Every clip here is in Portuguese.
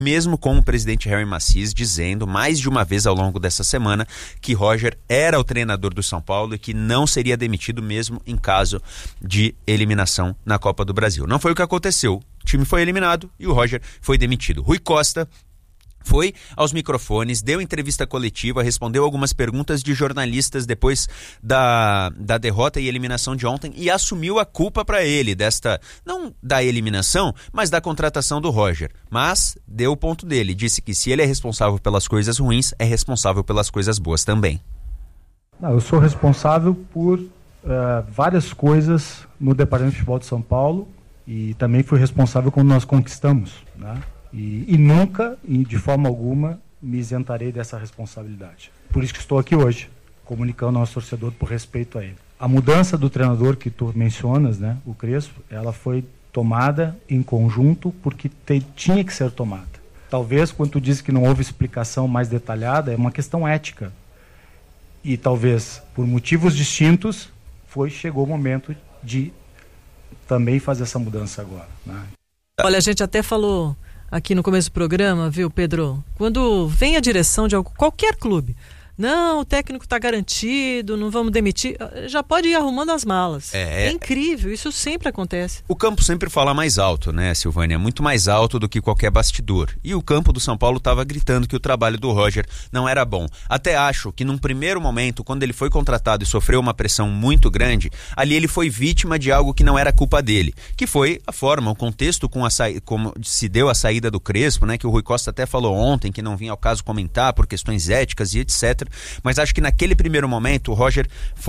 mesmo com o presidente Harry Macias dizendo mais de uma vez ao longo dessa semana que Roger era o treinador do São Paulo e que não seria demitido mesmo em caso de eliminação na Copa do Brasil. Não foi o que aconteceu. O time foi eliminado e o Roger foi demitido. Rui Costa foi aos microfones, deu entrevista coletiva, respondeu algumas perguntas de jornalistas depois da derrota e eliminação de ontem e assumiu a culpa para ele não da eliminação, mas da contratação do Roger. Mas deu o ponto dele, disse que se ele é responsável pelas coisas ruins, é responsável pelas coisas boas também. Eu sou responsável por várias coisas no Departamento de Futebol de São Paulo e também fui responsável quando nós conquistamos, né? E nunca, de forma alguma, me isentarei dessa responsabilidade. Por isso que estou aqui hoje, comunicando ao nosso torcedor por respeito a ele. A mudança do treinador que tu mencionas, né, o Crespo, ela foi tomada em conjunto porque tinha que ser tomada. Talvez, quando tu diz que não houve explicação mais detalhada, é uma questão ética. E talvez, por motivos distintos, chegou o momento de também fazer essa mudança agora, né? Olha, a gente até falou aqui no começo do programa, viu, Pedro? Quando vem a direção de qualquer clube, não, o técnico está garantido, não vamos demitir, já pode ir arrumando as malas. É incrível, isso sempre acontece. O campo sempre fala mais alto, né, Silvânia? Muito mais alto do que qualquer bastidor. E o campo do São Paulo estava gritando que o trabalho do Roger não era bom. Até acho que num primeiro momento, quando ele foi contratado e sofreu uma pressão muito grande, ali ele foi vítima de algo que não era culpa dele, que foi a forma, o contexto como se deu a saída do Crespo, né, que o Rui Costa até falou ontem, que não vinha ao caso comentar por questões éticas e etc. Mas acho que naquele primeiro momento o Roger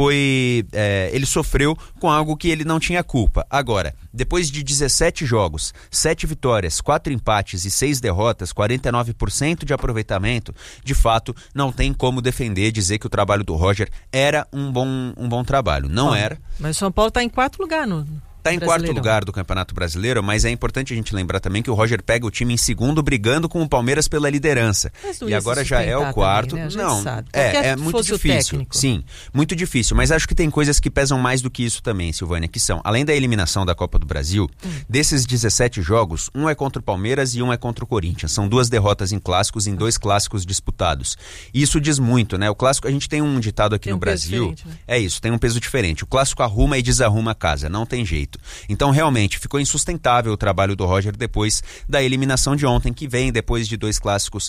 ele sofreu com algo que ele não tinha culpa. Agora, depois de 17 jogos, 7 vitórias, 4 empates e 6 derrotas, 49% de aproveitamento, de fato não tem como dizer que o trabalho do Roger era um bom trabalho. Não era. Mas o São Paulo está em 4º lugar no Está em 4º lugar do Campeonato Brasileiro, mas é importante a gente lembrar também que o Roger pega o time em 2º, brigando com o Palmeiras pela liderança. E agora já é o 4º. Também, né? Não, é muito difícil. Sim, muito difícil. Mas acho que tem coisas que pesam mais do que isso também, Silvânia, que são, além da eliminação da Copa do Brasil, desses 17 jogos, um é contra o Palmeiras e um é contra o Corinthians. São 2 derrotas em clássicos, em 2 clássicos disputados. E isso diz muito, né? O clássico, a gente tem um ditado aqui no Brasil. Né? É isso, tem um peso diferente. O clássico arruma e desarruma a casa, não tem jeito. Então, realmente, ficou insustentável o trabalho do Roger depois da eliminação de ontem, que vem depois de 2 clássicos,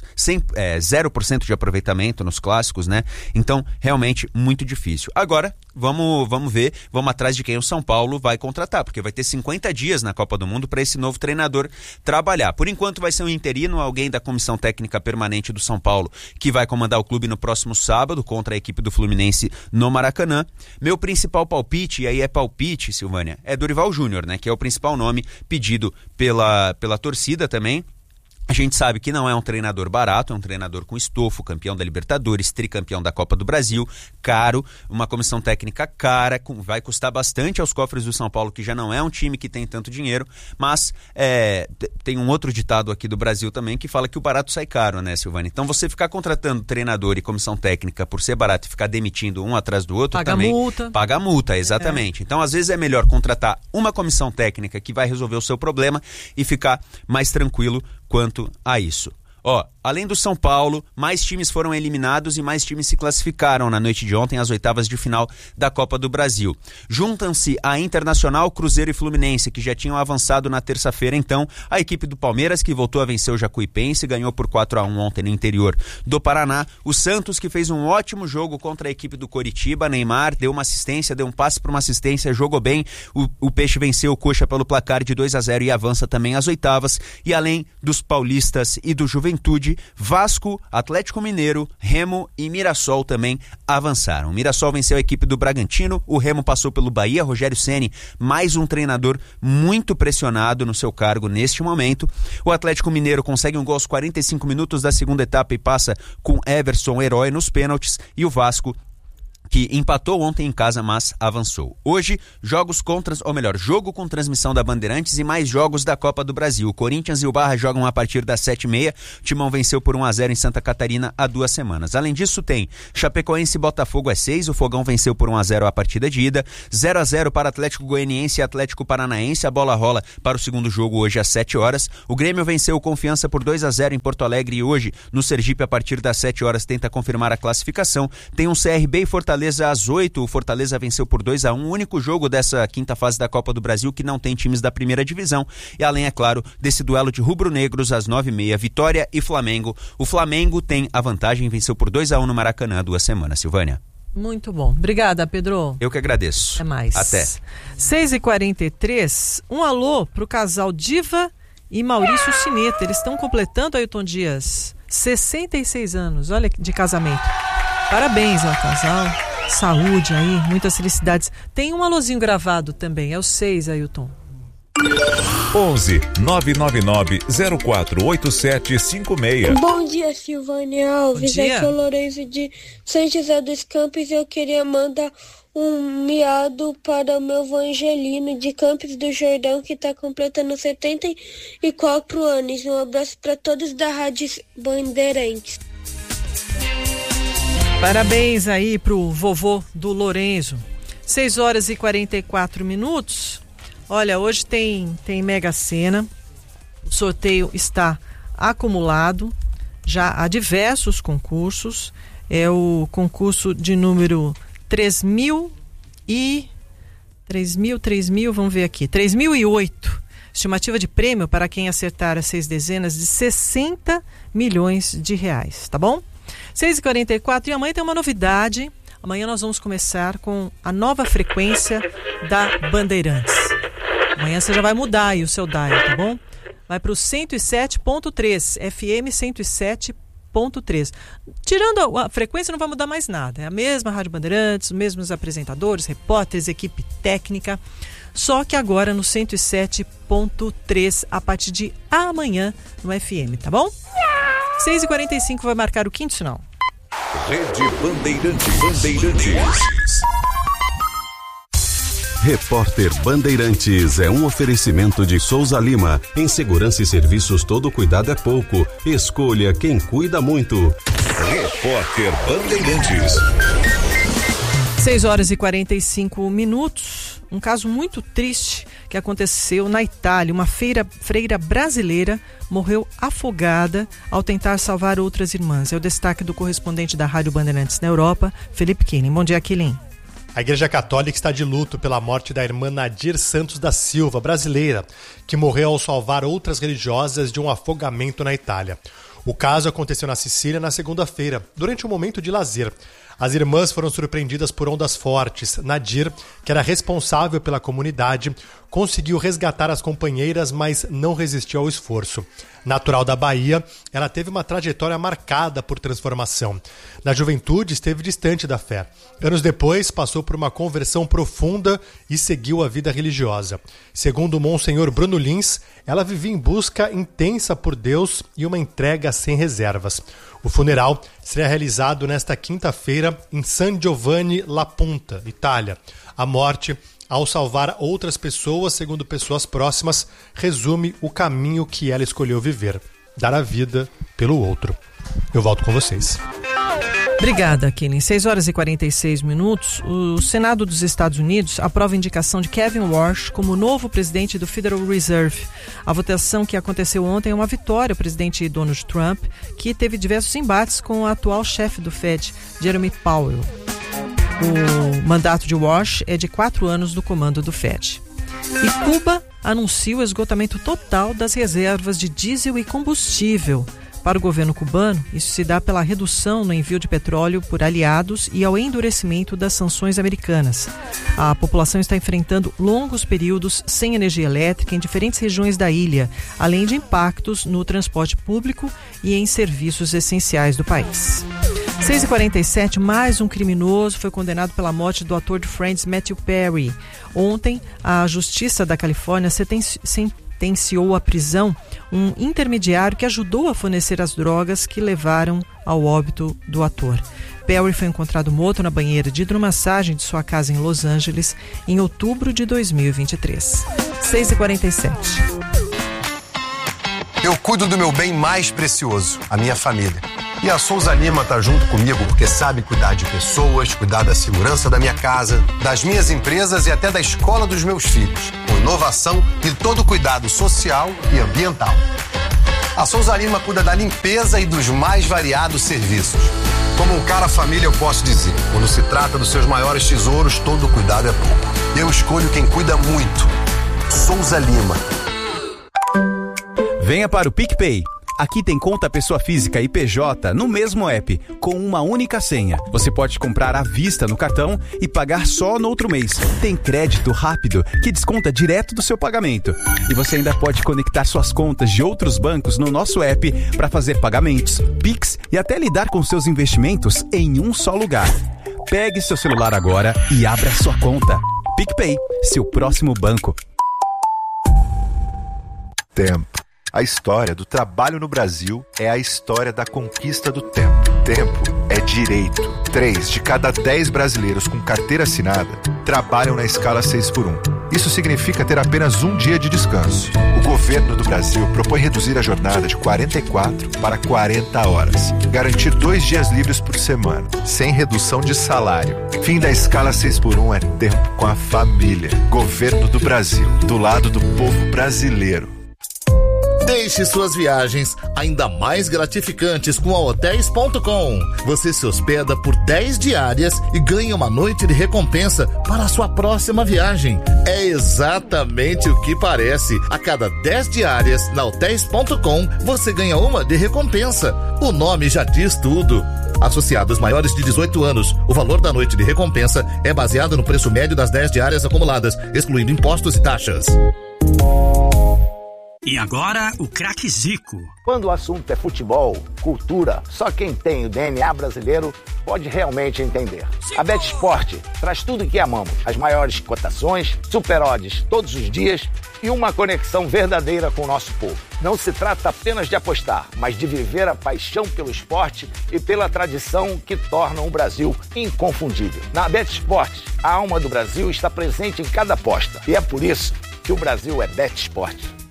0% de aproveitamento nos clássicos, né? Então, realmente, muito difícil. Agora, vamos ver, vamos atrás de quem o São Paulo vai contratar, porque vai ter 50 dias na Copa do Mundo para esse novo treinador trabalhar. Por enquanto, vai ser um interino, alguém da Comissão Técnica Permanente do São Paulo, que vai comandar o clube no próximo sábado, contra a equipe do Fluminense no Maracanã. Meu principal palpite, e aí é palpite, Silvânia, é Dorival Júnior, né, que é o principal nome pedido pela torcida também. A gente sabe que não é um treinador barato, é um treinador com estofo, campeão da Libertadores, tricampeão da Copa do Brasil, caro, uma comissão técnica cara, vai custar bastante aos cofres do São Paulo, que já não é um time que tem tanto dinheiro, mas tem um outro ditado aqui do Brasil também que fala que o barato sai caro, né, Silvânia? Então você ficar contratando treinador e comissão técnica por ser barato e ficar demitindo um atrás do outro paga multa, exatamente. Então às vezes é melhor contratar uma comissão técnica que vai resolver o seu problema e ficar mais tranquilo quanto a isso. Além do São Paulo, mais times foram eliminados e mais times se classificaram na noite de ontem às oitavas de final da Copa do Brasil. Juntam-se a Internacional, Cruzeiro e Fluminense, que já tinham avançado na terça-feira, então, a equipe do Palmeiras, que voltou a vencer o Jacuipense, ganhou por 4-1 ontem no interior do Paraná. O Santos, que fez um ótimo jogo contra a equipe do Coritiba, Neymar deu uma assistência, deu um passe para uma assistência, jogou bem, o Peixe venceu o Coxa pelo placar de 2-0 e avança também às oitavas. E além dos paulistas e do Juventude, Vasco, Atlético Mineiro, Remo e Mirassol também avançaram. O Mirassol venceu a equipe do Bragantino, o Remo passou pelo Bahia, Rogério Ceni, mais um treinador muito pressionado no seu cargo neste momento. O Atlético Mineiro consegue um gol aos 45 minutos da segunda etapa e passa com Everson, herói, nos pênaltis, e o Vasco que empatou ontem em casa, mas avançou. Hoje, jogo com transmissão da Bandeirantes e mais jogos da Copa do Brasil. O Corinthians e o Barra jogam a partir das 7h30. O Timão venceu por 1-0 em Santa Catarina há 2 semanas. Além disso, tem Chapecoense e Botafogo às 6. O Fogão venceu por 1-0 a partida de ida. 0-0 para Atlético Goianiense e Atlético Paranaense. A bola rola para o segundo jogo hoje às 7 horas. O Grêmio venceu o Confiança por 2-0 em Porto Alegre e hoje, no Sergipe, a partir das 7 horas, tenta confirmar a classificação. Tem um CRB e Fortaleza às 8. O Fortaleza venceu por 2-1. O único jogo dessa quinta fase da Copa do Brasil que não tem times da primeira divisão. E além, é claro, desse duelo de rubro-negros às 9h30, Vitória e Flamengo. O Flamengo tem a vantagem, venceu por 2-1 no Maracanã há 2 semanas. Silvânia. Muito bom. Obrigada, Pedro. Eu que agradeço. Até mais. Até. 6h43. Um alô pro casal Diva e Maurício Sineta. Eles estão completando, Ailton Dias, 66 anos, olha, de casamento. Parabéns ao casal. Saúde aí, muitas felicidades. Tem um alôzinho gravado também, é o 6, Ailton. 11 999 048756. Bom dia, Silvânia Alves. Aqui é o Lourenço de São José dos Campos e eu queria mandar um miado para o meu avô Angelino de Campos do Jordão, que está completando 74 anos. Um abraço para todos da Rádio Bandeirantes. Parabéns aí pro vovô do Lourenço. 6h44. Olha, hoje tem Mega Sena. O sorteio está acumulado já há diversos concursos. É o concurso de número 3.000, vamos ver aqui, 3.008. Estimativa de prêmio para quem acertar as 6 dezenas de 60 milhões de reais, tá bom? 6h44 e amanhã tem uma novidade. Amanhã nós vamos começar com a nova frequência da Bandeirantes. Amanhã você já vai mudar aí o seu dial, tá bom? Vai para o 107.3, FM 107.3. Tirando a frequência, não vai mudar mais nada. É a mesma Rádio Bandeirantes, os mesmos apresentadores, repórteres, equipe técnica. Só que agora no 107.3, a partir de amanhã no FM, tá bom? 6h45 vai marcar o quinto sinal. Rede Bandeirantes. Repórter Bandeirantes é um oferecimento de Souza Lima. Em segurança e serviços, todo cuidado é pouco. Escolha quem cuida muito. Repórter Bandeirantes. 6h45. Um caso muito triste que aconteceu na Itália. Uma freira brasileira morreu afogada ao tentar salvar outras irmãs. É o destaque do correspondente da Rádio Bandeirantes na Europa, Felipe Killing. Bom dia, Killing. A Igreja Católica está de luto pela morte da irmã Nadir Santos da Silva, brasileira, que morreu ao salvar outras religiosas de um afogamento na Itália. O caso aconteceu na Sicília na segunda-feira, durante um momento de lazer. As irmãs foram surpreendidas por ondas fortes. Nadir, que era responsável pela comunidade, conseguiu resgatar as companheiras, mas não resistiu ao esforço. Natural da Bahia, ela teve uma trajetória marcada por transformação. Na juventude, esteve distante da fé. Anos depois, passou por uma conversão profunda e seguiu a vida religiosa. Segundo o Monsenhor Bruno Lins, ela vivia em busca intensa por Deus e uma entrega sem reservas. O funeral será realizado nesta quinta-feira em San Giovanni La Punta, Itália. A morte, ao salvar outras pessoas, segundo pessoas próximas, resume o caminho que ela escolheu viver: dar a vida pelo outro. Eu volto com vocês. Obrigada, Killing. 6h46. O Senado dos Estados Unidos aprova a indicação de Kevin Warsh como novo presidente do Federal Reserve. A votação que aconteceu ontem é uma vitória ao presidente Donald Trump, que teve diversos embates com o atual chefe do Fed, Jeremy Powell. O mandato de Warsh é de 4 anos no comando do Fed. E Cuba anuncia o esgotamento total das reservas de diesel e combustível. Para o governo cubano, isso se dá pela redução no envio de petróleo por aliados e ao endurecimento das sanções americanas. A população está enfrentando longos períodos sem energia elétrica em diferentes regiões da ilha, além de impactos no transporte público e em serviços essenciais do país. 6h47, mais um criminoso foi condenado pela morte do ator de Friends, Matthew Perry. Ontem, a Justiça da Califórnia sentenciou à prisão um intermediário que ajudou a fornecer as drogas que levaram ao óbito do ator. Perry foi encontrado morto na banheira de hidromassagem de sua casa em Los Angeles em outubro de 2023. 6h47. Eu cuido do meu bem mais precioso, a minha família. E a Souza Lima tá junto comigo porque sabe cuidar de pessoas, cuidar da segurança da minha casa, das minhas empresas e até da escola dos meus filhos, com inovação e todo cuidado social e ambiental. A Souza Lima cuida da limpeza e dos mais variados serviços. Como um cara família, eu posso dizer, quando se trata dos seus maiores tesouros, todo cuidado é pouco. Eu escolho quem cuida muito. Souza Lima. Venha para o PicPay. Aqui tem conta pessoa física e PJ no mesmo app, com uma única senha. Você pode comprar à vista no cartão e pagar só no outro mês. Tem crédito rápido que desconta direto do seu pagamento. E você ainda pode conectar suas contas de outros bancos no nosso app para fazer pagamentos, Pix e até lidar com seus investimentos em um só lugar. Pegue seu celular agora e abra sua conta. PicPay, seu próximo banco. Tempo. A história do trabalho no Brasil é a história da conquista do tempo. Tempo é direito. 3 de cada 10 brasileiros com carteira assinada trabalham na escala 6x1. Isso significa ter apenas um dia de descanso. O governo do Brasil propõe reduzir a jornada de 44 para 40 horas. Garantir 2 dias livres por semana, sem redução de salário. Fim da escala 6x1 é tempo com a família. Governo do Brasil, do lado do povo brasileiro. Deixe suas viagens ainda mais gratificantes com a Hotels.com. Você se hospeda por 10 diárias e ganha uma noite de recompensa para a sua próxima viagem. É exatamente o que parece. A cada 10 diárias na Hotels.com, você ganha uma de recompensa. O nome já diz tudo. Associados maiores de 18 anos, o valor da noite de recompensa é baseado no preço médio das 10 diárias acumuladas, excluindo impostos e taxas. E agora, o craque Zico. Quando o assunto é futebol, cultura, só quem tem o DNA brasileiro pode realmente entender. Zico! A BetSport traz tudo o que amamos. As maiores cotações, super odds todos os dias e uma conexão verdadeira com o nosso povo. Não se trata apenas de apostar, mas de viver a paixão pelo esporte e pela tradição que tornam o Brasil inconfundível. Na BetSport, a alma do Brasil está presente em cada aposta. E é por isso que o Brasil é BetSport.